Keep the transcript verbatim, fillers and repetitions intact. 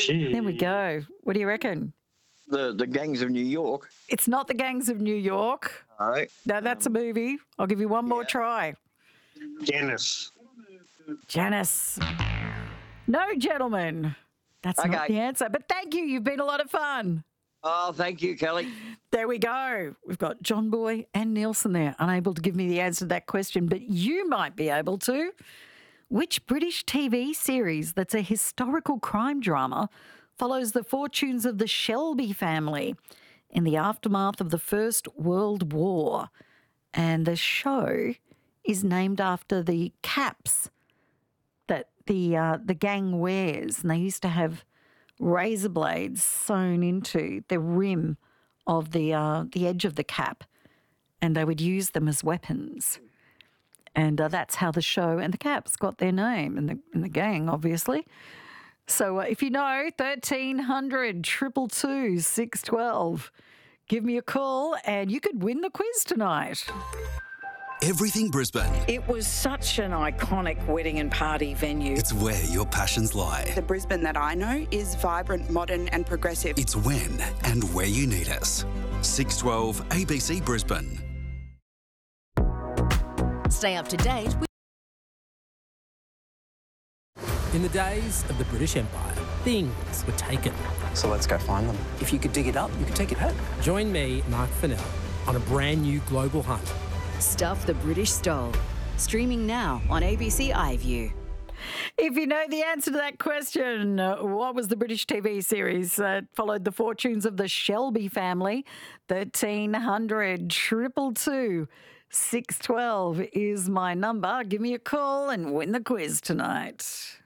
There we go. What do you reckon? The the Gangs of New York. It's not the Gangs of New York. All right. No, that's a movie. I'll give you one more Yeah. try. Janice. Janice. No, gentlemen. That's not Okay. the answer. But thank you. You've been a lot of fun. Oh, thank you, Kelly. There we go. We've got John Boy and Nielsen there, unable to give me the answer to that question, but you might be able to. Which British T V series that's a historical crime drama follows the fortunes of the Shelby family in the aftermath of the First World War? And the show is named after the caps that the uh, the gang wears, and they used to have razor blades sewn into the rim of the uh, the edge of the cap, and they would use them as weapons. And uh, that's how the show and the caps got their name, and the, and the gang, obviously. So uh, if you know, thirteen hundred, two two two, six one two, give me a call and you could win the quiz tonight. Everything Brisbane. It was such an iconic wedding and party venue. It's where your passions lie. The Brisbane that I know is vibrant, modern and progressive. It's when and where you need us. six twelve A B C Brisbane. Stay up to date with In the days of the British Empire, things were taken. So let's go find them. If you could dig it up, you could take it home. Join me, Mark Fennell, on a brand new global hunt. Stuff the British Stole. Streaming now on A B C iView. If you know the answer to that question, uh, what was the British T V series that followed the fortunes of the Shelby family? thirteen hundred, two two two, six one two is my number. Give me a call and win the quiz tonight.